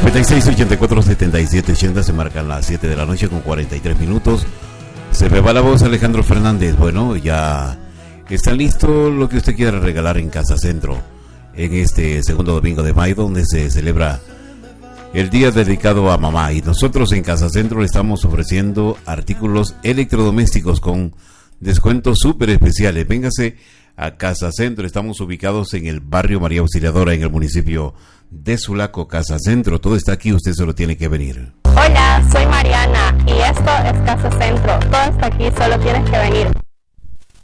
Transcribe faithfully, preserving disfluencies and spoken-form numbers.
noventa y seis, ochenta y cuatro, setenta y siete, ochenta, se marcan las siete de la noche con cuarenta y tres minutos. Se me va la voz, Alejandro Fernández. Bueno, ya está listo lo que usted quiera regalar en Casa Centro en este segundo domingo de mayo, donde se celebra el día dedicado a mamá. Y nosotros en Casa Centro le estamos ofreciendo artículos electrodomésticos con descuentos súper especiales. Véngase a Casa Centro. Estamos ubicados en el barrio María Auxiliadora, en el municipio de Sulaco. Casa Centro, todo está aquí, usted solo tiene que venir. Hola, soy Mariana y esto es Casa Centro. Todo está aquí, solo tienes que venir.